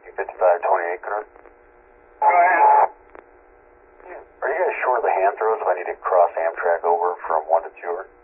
5528, correct? Go ahead. Are you guys short of the hand throws if I need to cross Amtrak over from 1 to 2?